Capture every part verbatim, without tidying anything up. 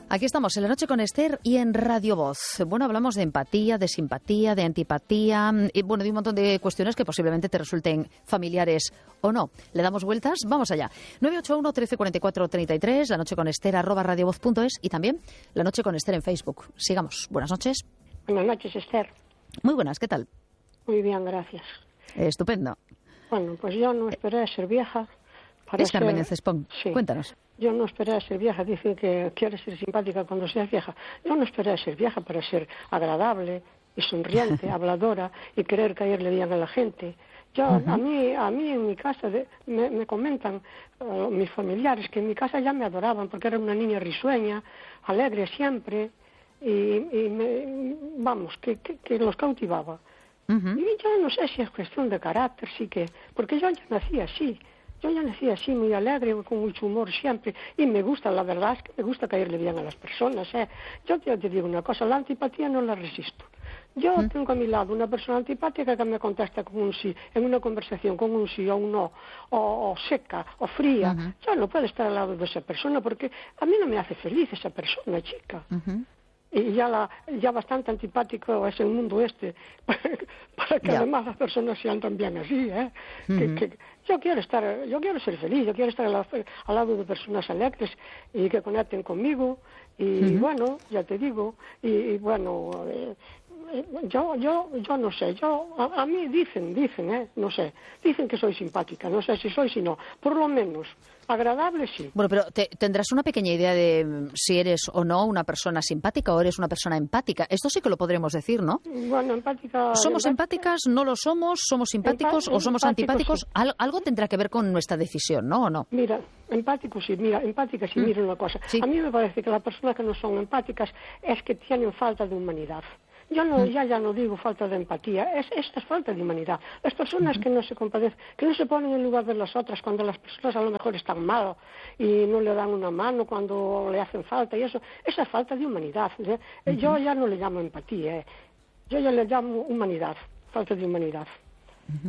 Aquí estamos, en La Noche con Esther y en Radio Voz. Bueno, hablamos de empatía, de simpatía, de antipatía y, bueno, de un montón de cuestiones que posiblemente te resulten familiares o no. ¿Le damos vueltas? Vamos allá. nueve ocho uno, trece cuarenta y cuatro, treinta y tres, La Noche con Esther, arroba radiovoz punto es y también La Noche con Esther en Facebook. Sigamos. Buenas noches. Buenas noches, Esther. Muy buenas, ¿qué tal? Muy bien, gracias. Eh, estupendo. Bueno, pues yo no esperé a ser vieja para Es ser... Carmen de Cespón. Sí. Cuéntanos. Yo no esperé a ser vieja. Dicen que quieres ser simpática cuando seas vieja. Yo no esperé a ser vieja para ser agradable y sonriente, habladora y querer caerle bien a la gente. Yo, uh-huh. a mí, a mí en mi casa de, me, me comentan uh, mis familiares que en mi casa ya me adoraban porque era una niña risueña, alegre siempre y, y me, vamos, que, que, que los cautivaba. Uh-huh. Y yo no sé si es cuestión de carácter, sí que, porque yo ya nací así. Yo ya nací así, muy alegre, con mucho humor siempre, y me gusta, la verdad es que me gusta caerle bien a las personas, ¿eh? Yo te, te digo una cosa, la antipatía no la resisto. Yo ¿Mm? tengo a mi lado una persona antipática que me contesta con un sí, en una conversación con un sí o un no, o, o seca, o fría. Uh-huh. Yo no puedo estar al lado de esa persona porque a mí no me hace feliz esa persona, chica. Uh-huh. Y ya, la, ya bastante antipático es el mundo este, para que yeah. además las personas sean también así, ¿eh? Uh-huh. que, que yo quiero estar, yo quiero ser feliz, yo quiero estar al, al lado de personas alegres y que conecten conmigo, y uh-huh. bueno, ya te digo, y, y bueno, eh, yo, yo, yo no sé, yo, a, a mí dicen, dicen, ¿eh? No sé, dicen que soy simpática, no sé si soy, si no, por lo menos. Agradable, sí. Bueno, pero te, tendrás una pequeña idea de si eres o no una persona simpática o eres una persona empática. Esto sí que lo podremos decir, ¿no? Bueno, empática... ¿Somos empática, empáticas? ¿No lo somos? ¿Somos simpáticos Empá- o somos antipáticos? Sí. Al, algo tendrá que ver con nuestra decisión, ¿no? ¿O no? Mira, empático sí, mira, empática sí, mm. mira una cosa. Sí. A mí me parece que las personas que no son empáticas es que tienen falta de humanidad. Yo no, ya, ya no digo falta de empatía, es, esta es falta de humanidad. Las personas uh-huh. que no se compadecen, que no se ponen en lugar de las otras cuando las personas a lo mejor están mal y no le dan una mano cuando le hacen falta y eso, esa es falta de humanidad. ¿eh? Uh-huh. Yo ya no le llamo empatía, ¿eh? Yo ya le llamo humanidad, falta de humanidad. Uh-huh.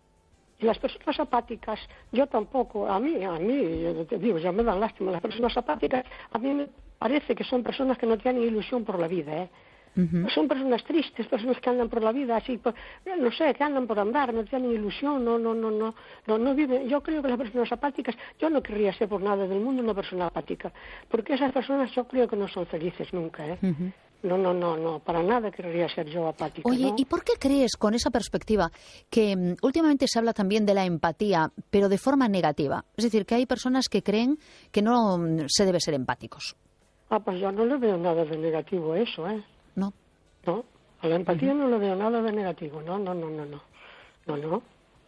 Y las personas apáticas, yo tampoco, a mí, a mí, yo te digo, ya me dan lástima, las personas apáticas, a mí me parece que son personas que no tienen ilusión por la vida, ¿eh? Uh-huh. Son personas tristes, personas que andan por la vida así, por, no sé, que andan por andar, no tienen ilusión, no, no, no, no, no, no viven. Yo creo que las personas apáticas, yo no querría ser por nada del mundo una persona apática, porque esas personas yo creo que no son felices nunca, ¿eh? Uh-huh. No, no, no, no, para nada querría ser yo apática. Oye, ¿no? ¿y por qué crees, con esa perspectiva, que um, últimamente se habla también de la empatía, pero de forma negativa? Es decir, que hay personas que creen que no um, se debe ser empáticos. Ah, pues yo no le veo nada de negativo a eso, ¿eh? No. No, a la empatía uh-huh. no le veo nada de negativo, no, no, no, no, no, no, no.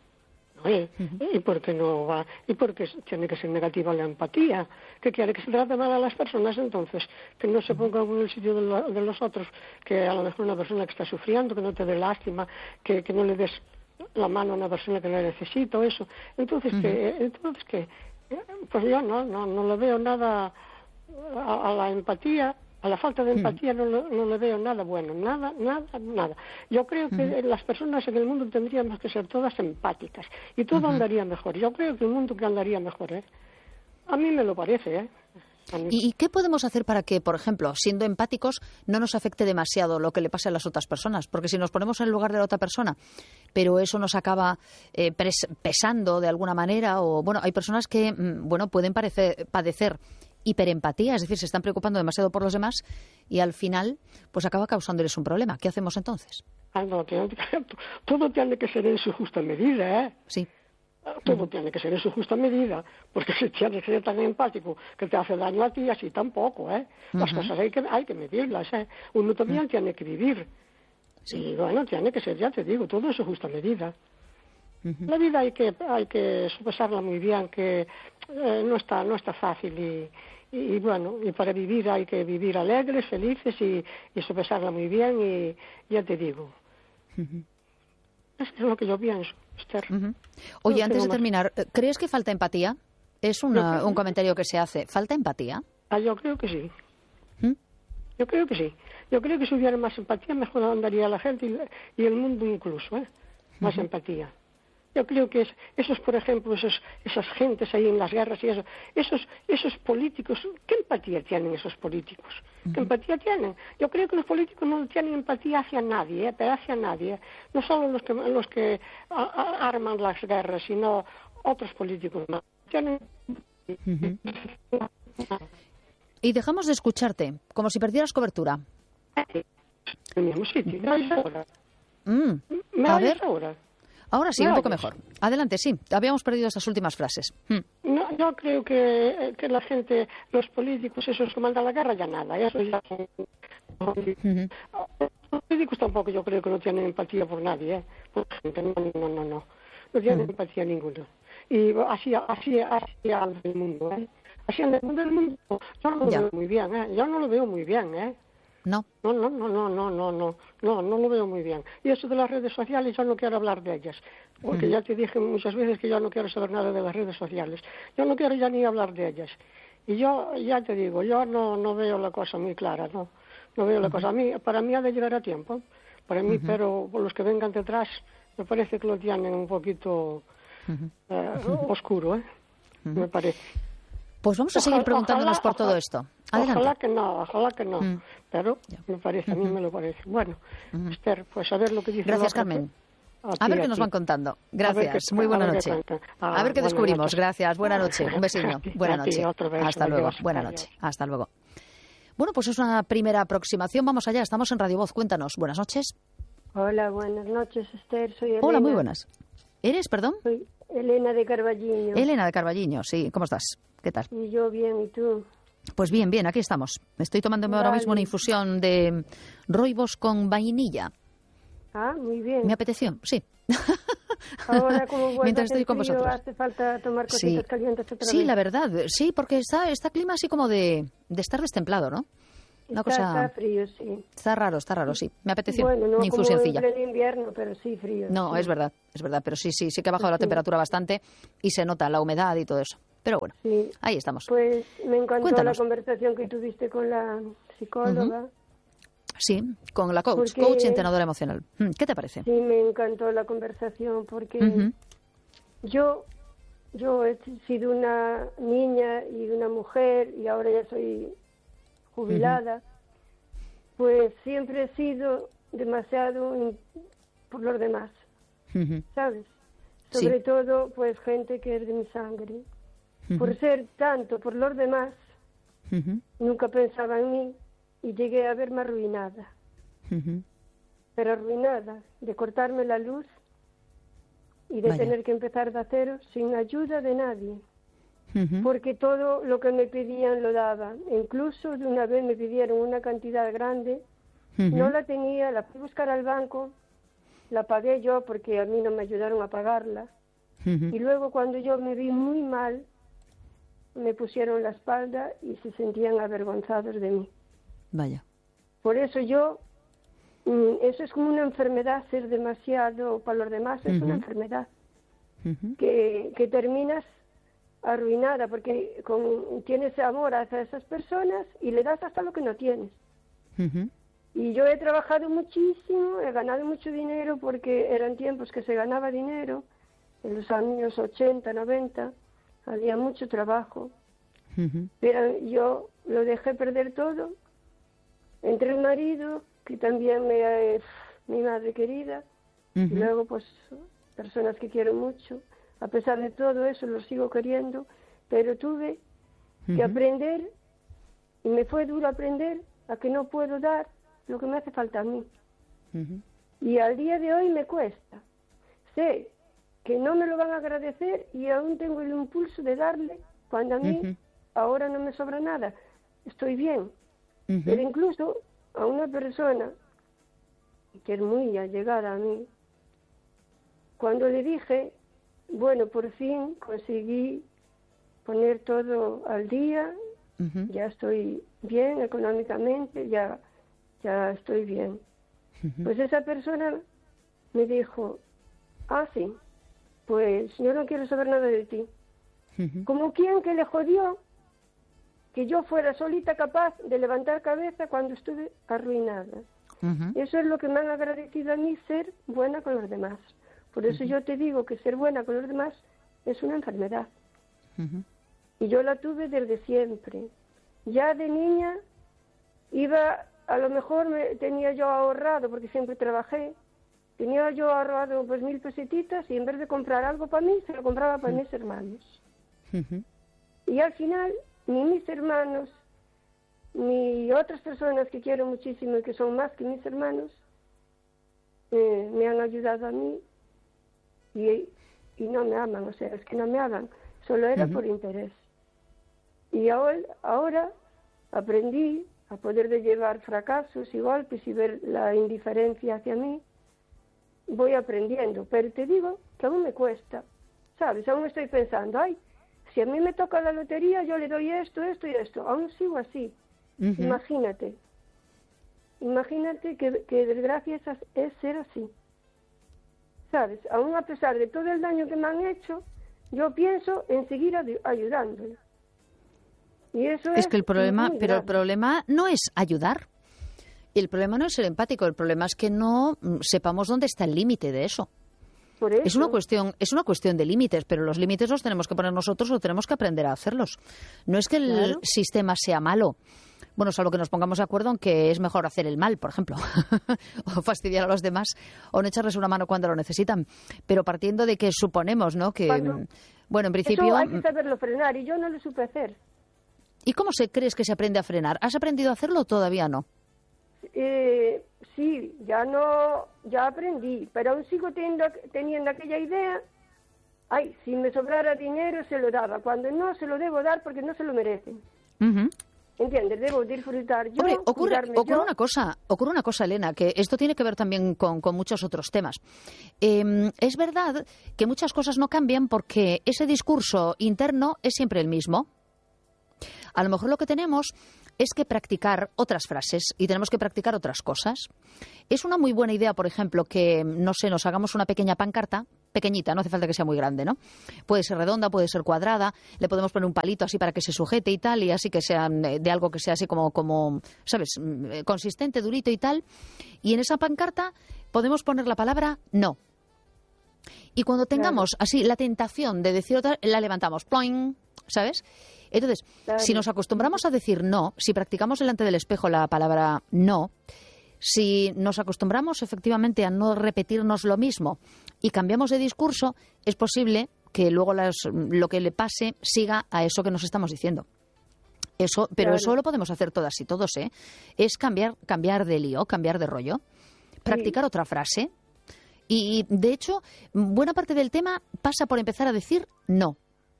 Oye, uh-huh. ¿y por qué no va? ¿Y por qué tiene que ser negativa la empatía? ¿Que quiere que se trate mal a las personas entonces? Que no se ponga en el sitio de, lo, de los otros, que a lo mejor una persona que está sufriendo, que no te dé lástima, que, que no le des la mano a una persona que la necesita, o eso. Entonces, uh-huh. que, entonces que, pues yo no, no, no le veo nada a, a la empatía. A la falta de empatía no, no le veo nada bueno, nada, nada, nada. Yo creo que uh-huh. las personas en el mundo tendríamos que ser todas empáticas y todo uh-huh. andaría mejor. Yo creo que el mundo que andaría mejor, ¿eh? A mí me lo parece, ¿eh? ¿Y, ¿Y qué podemos hacer para que, por ejemplo, siendo empáticos, no nos afecte demasiado lo que le pase a las otras personas? Porque si nos ponemos en el lugar de la otra persona, pero eso nos acaba eh, pres- pesando de alguna manera, o bueno, hay personas que, bueno, pueden parecer, padecer hiperempatía, es decir, se están preocupando demasiado por los demás y al final pues acaba causándoles un problema. ¿Qué hacemos entonces? Ah, no, todo tiene que ser en su justa medida, ¿eh? Sí. Todo uh-huh. tiene que ser en su justa medida, porque si tienes que ser tan empático que te hace daño a ti, así tampoco, ¿eh? Las uh-huh. cosas hay que, hay que medirlas, ¿eh? Uno también uh-huh. tiene que vivir. Sí. Y bueno, tiene que ser, ya te digo, todo en su justa medida. Uh-huh. La vida hay que hay que sopesarla muy bien, que eh, no está no está fácil y, y, y bueno, y para vivir hay que vivir alegres, felices y, y sopesarla muy bien y ya te digo. Uh-huh. Eso es lo que yo pienso, Esther. Uh-huh. Oye, no antes de terminar, más. ¿Crees que falta empatía? Es una, un comentario que se hace. ¿Falta empatía? Ah, yo creo que sí. ¿Mm? Yo creo que sí. Yo creo que si hubiera más empatía, mejor andaría la gente y, y el mundo incluso, ¿eh? Más uh-huh. empatía. Yo creo que es, esos, por ejemplo, esos, esas gentes ahí en las guerras y eso, esos, esos políticos, ¿qué empatía tienen esos políticos? ¿Qué empatía tienen? Yo creo que los políticos no tienen empatía hacia nadie, ¿eh? Pero hacia nadie. ¿eh? No solo los que, los que a, a, arman las guerras, sino otros políticos más. Tienen... Uh-huh. Y dejamos de escucharte, como si perdieras cobertura. En el mismo sitio. ¿Me oyes ahora? Mm. ¿Me A oyes ver. ahora? Ahora sí, ¿Me un poco oyes? mejor. Adelante, sí. Habíamos perdido estas últimas frases. Mm. No, yo creo que, que la gente, los políticos, esos que mandan la guerra, ya nada. Eso ya... Uh-huh. Los políticos tampoco yo creo que no tienen empatía por nadie, ¿eh? Por gente, no, no, no, no. No tienen Uh-huh. empatía ninguna. Y así, así, así anda el mundo, ¿eh? Así anda el mundo, el mundo. Yo no lo Ya. veo muy bien, ¿eh? Yo no lo veo muy bien, ¿eh? No. No, no, no, no, no, no, no, no, no lo veo muy bien. Y eso de las redes sociales, yo no quiero hablar de ellas, porque Ujú. ya te dije muchas veces que yo no quiero saber nada de las redes sociales. Yo no quiero ya ni hablar de ellas. Y yo, ya te digo, yo no, no veo la cosa muy clara, ¿no? No veo la cosa. A mí, para mí ha de llegar a tiempo, para mí, pero por los que vengan detrás, me parece que lo tienen un poquito eh, oscuro, ¿eh? Me parece. Pues vamos a seguir Ojalá- preguntándonos ojalá- por todo ojalá- esto. Adelante. Ojalá que no, ojalá que no. Mm. Pero Ya. me parece, a mí me lo parece. Bueno, Esther, pues a ver lo que dice Gracias, la otra- Carmen. a A ti, ver qué a nos ti. van contando. A ver Gracias. qué- Muy a buena ver qué noche. cuentan. Ah, A ver qué buenas descubrimos. noches. Gracias. Buena noche. Un besito. A ti, Buena a ti, noche. otro beso. Hasta luego. Adiós. Buena Adiós. noche. Hasta luego. Bueno, pues es una primera aproximación. Vamos allá. Estamos en Radio Voz. Cuéntanos. Buenas noches. Hola, buenas noches, Esther. Soy Elena. Hola, muy buenas. ¿Eres, perdón? Soy Elena de Carballiño. Elena de Carballiño. Sí. ¿Cómo estás? ¿Qué tal? Y yo bien, ¿y tú? Pues bien, bien. Aquí estamos. Estoy tomándome ahora Vale. mismo una infusión de roibos con vainilla. Ah, muy bien. ¿Me apeteció? Sí. Ahora, como vuelve Mientras a hacer estoy con frío, vosotros. hace falta tomar Sí, cositas calientes otra sí, vez. la verdad, sí, porque está, está clima así como de, de estar destemplado, ¿no? Una Está, cosa, está frío, sí. está raro, está raro, sí. Me apeteció Bueno, no una como infusioncilla. en pleno invierno, pero sí frío. No, sí. es verdad, es verdad, pero sí, sí, sí que ha bajado la Sí. temperatura bastante y se nota la humedad y todo eso. Pero bueno, Sí. ahí estamos. Pues me encantó Cuéntanos. la conversación que tuviste con la psicóloga. Sí, con la coach, Porque- coach y entrenadora emocional. Mm, ¿Qué te parece? Sí, me encantó la conversación porque Ujú, yo yo he sido una niña y una mujer y ahora ya soy jubilada, pues siempre he sido demasiado in- por los demás, ujú, ¿sabes? Sí. Sobre todo, pues gente que es de mi sangre. Por ser tanto por los demás, ujú, nunca pensaba en mí y llegué a verme arruinada, ujú. pero arruinada de cortarme la luz y de Vaya. tener que empezar de cero sin ayuda de nadie. Ujú. Porque todo lo que me pedían lo daba. Incluso de una vez me pidieron una cantidad grande, Ujú. no la tenía, la fui a buscar al banco, la pagué yo porque a mí no me ayudaron a pagarla. Ujú. Y luego cuando yo me vi muy mal, me pusieron la espalda y se sentían avergonzados de mí. Vaya. Por eso yo, mm, eso es como una enfermedad, ser demasiado para los demás es una Ujú. enfermedad. Ujú. que, que terminas arruinada porque con, tienes amor hacia esas personas y le das hasta lo que no tienes. Ujú. Y yo he trabajado muchísimo, he ganado mucho dinero porque eran tiempos que se ganaba dinero, en los años ochenta, noventa, había mucho trabajo, Ujú. pero yo lo dejé perder todo, entre el marido, que también me es mi madre querida, y Ujú. luego pues personas que quiero mucho. A pesar de todo eso, lo sigo queriendo, pero tuve que Ujú. aprender, y me fue duro aprender, a que no puedo dar lo que me hace falta a mí. Ujú. Y al día de hoy me cuesta. Sé que no me lo van a agradecer y aún tengo el impulso de darle cuando a mí Ujú. ahora no me sobra nada. Estoy bien. Ujú. Pero incluso a una persona que es muy allegada a mí, cuando le dije, bueno, por fin conseguí poner todo al día, Ujú. ya estoy bien económicamente, ya, ya estoy bien. Ujú. Pues esa persona me dijo, ah, sí, pues yo no quiero saber nada de ti. Ujú. Como quien que le jodió que yo fuera solita capaz de levantar cabeza cuando estuve arruinada. Ujú. Eso es lo que me han agradecido a mí, ser buena con los demás. Por eso Uh-huh. yo te digo que ser buena con los demás es una enfermedad. Uh-huh. Y yo la tuve desde siempre. Ya de niña iba, a lo mejor me, tenía yo ahorrado, porque siempre trabajé, tenía yo ahorrado pues mil pesetitas y en vez de comprar algo para mí, se lo compraba para uh-huh. mis hermanos. Uh-huh. Y al final, ni mis hermanos, ni otras personas que quiero muchísimo y que son más que mis hermanos, eh, me han ayudado a mí y, y no me aman, o sea, es que no me aman, solo era uh-huh. por interés. Y ahora, ahora aprendí a poder de llevar fracasos y golpes y ver la indiferencia hacia mí. Voy aprendiendo, pero te digo que aún me cuesta, ¿sabes? Aún estoy pensando, ay, si a mí me toca la lotería, yo le doy esto, esto y esto. Aún sigo así. Uh-huh. Imagínate. Imagínate que, que desgracia es, es ser así. ¿Sabes? Aún a pesar de todo el daño que me han hecho, yo pienso en seguir ay- ayudándole. Y eso es, es que el problema, pero grave. el problema no es ayudar. El problema no es ser empático, el problema es que no sepamos dónde está el límite de eso. Por eso. Es una cuestión, es una cuestión de límites, pero los límites los tenemos que poner nosotros o tenemos que aprender a hacerlos. No es que el claro. sistema sea malo. Bueno, salvo que nos pongamos de acuerdo en que es mejor hacer el mal, por ejemplo, o fastidiar a los demás, o no echarles una mano cuando lo necesitan. Pero partiendo de que suponemos, ¿no? Que, cuando, bueno, en principio... Eso hay que saberlo frenar y yo no lo supe hacer. ¿Y cómo se crees que se aprende a frenar? ¿Has aprendido a hacerlo o todavía no? Eh, sí, ya no, ya aprendí, pero aún sigo teniendo, teniendo aquella idea. Ay, si me sobrara dinero se lo daba, cuando no se lo debo dar porque no se lo merecen. Uh-huh. ¿Entiendes? Debo disfrutar yo. Hombre, ocurre, ocurre yo. una cosa, ocurre una cosa, Elena, que esto tiene que ver también con, con muchos otros temas. Eh, es verdad que muchas cosas no cambian porque ese discurso interno es siempre el mismo. A lo mejor lo que tenemos es que practicar otras frases y tenemos que practicar otras cosas. Es una muy buena idea, por ejemplo, que, no sé, nos hagamos una pequeña pancarta, pequeñita, no hace falta que sea muy grande, ¿no? Puede ser redonda, puede ser cuadrada, le podemos poner un palito así para que se sujete y tal, y así que sea de algo que sea así como, como, ¿sabes?, consistente, durito y tal. Y en esa pancarta podemos poner la palabra no. Y cuando tengamos claro. así la tentación de decir otra, la levantamos, ploing, ¿sabes? Entonces, claro. si nos acostumbramos a decir no, si practicamos delante del espejo la palabra no, si nos acostumbramos efectivamente a no repetirnos lo mismo y cambiamos de discurso, es posible que luego las, lo que le pase siga a eso que nos estamos diciendo. Eso, pero claro. eso lo podemos hacer todas y todos, ¿eh? Es cambiar, cambiar de lío, cambiar de rollo, practicar sí. otra frase. Y, de hecho, buena parte del tema pasa por empezar a decir no.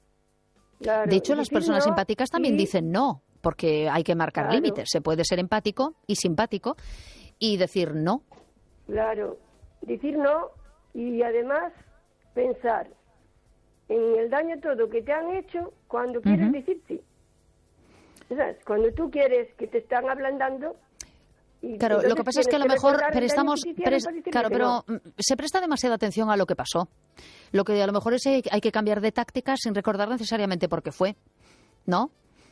Claro, de hecho, las personas no, simpáticas también sí. dicen no, porque hay que marcar claro. límites. Se puede ser empático y simpático y decir no. Claro, decir no y además pensar en el daño todo que te han hecho cuando quieres uh-huh. decir sí. ¿Sabes? Cuando tú quieres que te están ablandando... Y claro, lo que pasa es que a lo mejor prestamos, pre, claro, pero no. se presta demasiada atención a lo que pasó. Lo que a lo mejor es hay que cambiar de táctica sin recordar necesariamente por qué fue, ¿no?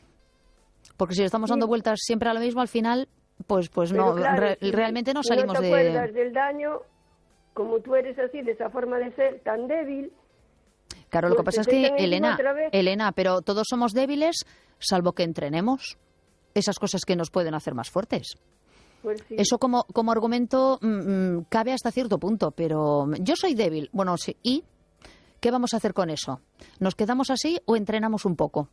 Porque si le estamos dando sí. vueltas siempre a lo mismo, al final, pues, pues no, claro, re, si, realmente no si salimos no te de. acuerdas del daño, como tú eres así, de esa forma de ser tan débil. Claro, pues lo que pasa es que Elena, Elena, pero todos somos débiles, salvo que entrenemos esas cosas que nos pueden hacer más fuertes. Pues sí. Eso como, como argumento mmm, cabe hasta cierto punto, pero yo soy débil. Bueno, sí. ¿Y qué vamos a hacer con eso? ¿Nos quedamos así o entrenamos un poco?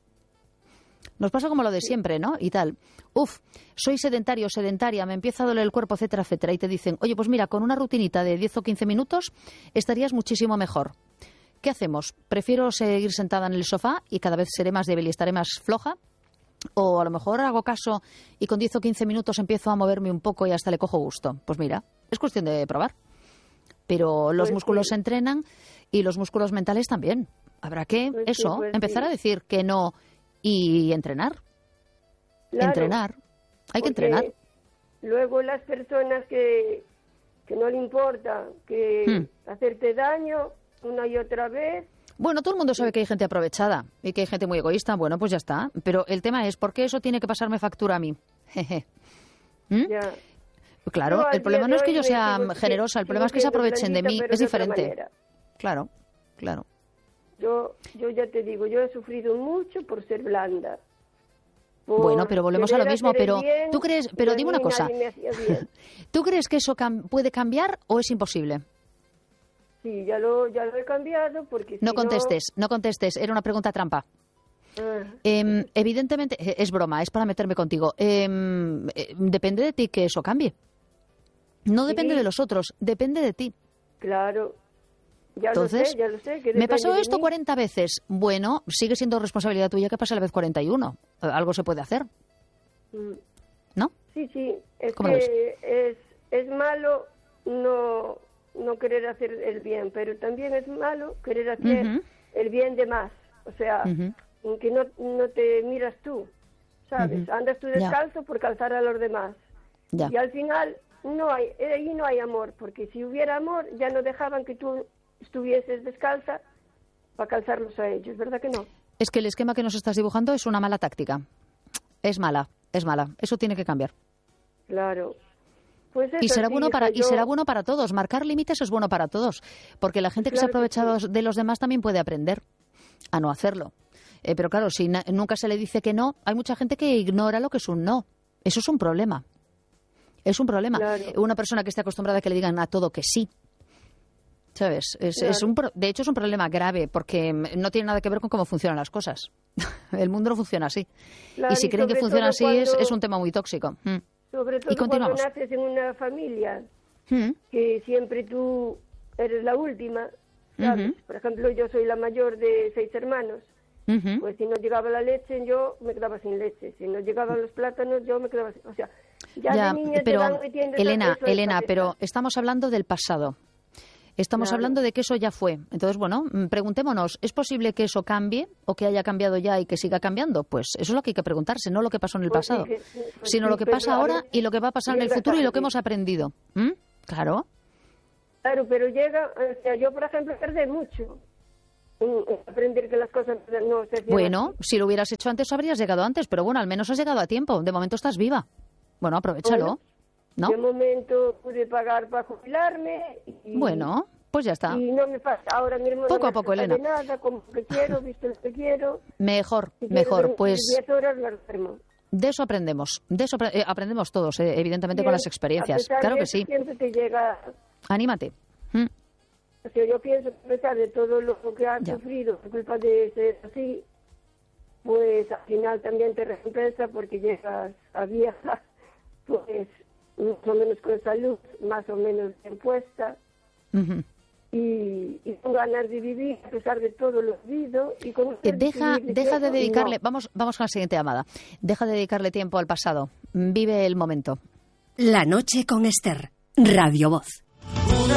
Nos pasa como lo de siempre, ¿no? Y tal. Uf, soy sedentario, sedentaria, me empieza a doler el cuerpo, etcétera, etcétera. Y te dicen, oye, pues mira, con una rutinita de diez o quince minutos estarías muchísimo mejor. ¿Qué hacemos? ¿Prefiero seguir sentada en el sofá y cada vez seré más débil y estaré más floja? O a lo mejor hago caso y con diez o quince minutos empiezo a moverme un poco y hasta le cojo gusto. Pues mira, es cuestión de probar. Pero los pues músculos sí. se entrenan y los músculos mentales también. Habrá que, pues eso, sí, pues empezar sí. a decir que no y entrenar. Claro, entrenar. Hay que entrenar. Luego las personas que, que no le importa que hmm. hacerte daño una y otra vez... Bueno, todo el mundo sabe que hay gente aprovechada y que hay gente muy egoísta. Bueno, pues ya está. Pero el tema es, ¿por qué eso tiene que pasarme factura a mí? ¿Mm? Ya. Claro, el problema no es que yo sea generosa, el problema es que se aprovechen de mí. Es diferente. claro, claro. Yo, yo ya te digo, yo he sufrido mucho por ser blanda. Por Bueno, pero volvemos a lo mismo, pero bien, tú crees, pero dime una cosa, ¿tú crees que eso cam- puede cambiar o es imposible? Sí, ya lo, ya lo he cambiado porque si No contestes, no... no contestes, era una pregunta trampa. Ah. Eh, evidentemente, es broma, es para meterme contigo. Eh, eh, depende de ti que eso cambie. No depende Sí. de los otros, depende de ti. Claro, ya Entonces, lo sé, ya lo sé. Que me pasó depende de esto mí. cuarenta veces. Bueno, sigue siendo responsabilidad tuya que pase la vez cuarenta y uno. Algo se puede hacer, Mm. ¿no? Sí, sí, es ¿Cómo lo que es, es malo no, no querer hacer el bien, pero también es malo querer hacer Ujú. el bien de más. O sea, Ujú. en que no, no te miras tú, ¿sabes? Ujú. Andas tú Ya. descalzo por calzar a los demás. Ya. Y al final no hay, ahí no hay amor, porque si hubiera amor ya no dejaban que tú estuvieses descalza para calzarlos a ellos, ¿verdad que no? Es que el esquema que nos estás dibujando es una mala táctica. Es mala, es mala. Eso tiene que cambiar. Claro. Pues Y eso, será sí, bueno para hija, y yo- será bueno para todos. Marcar límites es bueno para todos, porque la gente que se ha Claro que aprovechado de los demás también puede aprender a no hacerlo. Eh, pero claro, si na- nunca se le dice que no, hay mucha gente que ignora lo que es un no. Eso es un problema. Es un problema. Claro. Una persona que esté acostumbrada a que le digan a todo que sí. ¿Sabes? Es, Claro. es un pro- de hecho, es un problema grave porque mm, no tiene nada que ver con cómo funcionan las cosas. El mundo no funciona así. Claro, y si y creen que sobre funciona todo así, es, cuando- es un tema muy tóxico. Mm. Sobre todo Y cuando continuamos. naces en una familia Mm. que siempre tú eres la última, ¿sabes? Ujú. Por ejemplo, yo soy la mayor de seis hermanos. Ujú. Pues si no llegaba la leche, yo me quedaba sin leche. Si no llegaban los plátanos, yo me quedaba sin... O sea, ya, Ya, de niña te pero van metiendo Elena, eso en la Elena, cabeza. pero estamos hablando del pasado. Estamos Claro. hablando de que eso ya fue. Entonces, bueno, mm, preguntémonos, ¿es posible que eso cambie o que haya cambiado ya y que siga cambiando? Pues eso es lo que hay que preguntarse, no lo que pasó en el Pues sí pasado, que- pues sino sí, lo que pero pasa a ahora ver, y lo que va a pasar en el llega futuro y lo que tarde. hemos aprendido. ¿Mm? Claro. Claro, pero llega... O sea, yo, por ejemplo, perdí mucho en, en aprender que las cosas no se hacían Bueno, así. si lo hubieras hecho antes habrías llegado antes, pero bueno, al menos has llegado a tiempo. De momento estás viva. Bueno, aprovechalo, Bueno, ¿no? De momento pude pagar para jubilarme y... Bueno, pues ya está. Y no me pasa ahora mismo Poco no a me poco, falta Elena. de nada, como que quiero, visto lo que quiero. Mejor, Si quiero mejor. dormir Pues diez horas lo duermo. de eso aprendemos. De eso apre- eh, aprendemos todos, eh, evidentemente, Y con a- las experiencias. a pesar Claro de que eso, sí. Siempre te llega... Anímate. Mm. O sea, yo pienso que a pesar de todo lo que has Ya. sufrido por culpa de ser así, pues al final también te recompensa porque llegas a vieja, pues más o menos con salud, más o menos bien puesta. Ujú. Y, y con ganas de vivir a pesar de todo lo vivido y con Eh, Deja, decidir deja de eso, dedicarle, no. vamos, vamos con la siguiente llamada. Deja de dedicarle tiempo al pasado. Vive el momento. La noche con Esther. Radio Voz.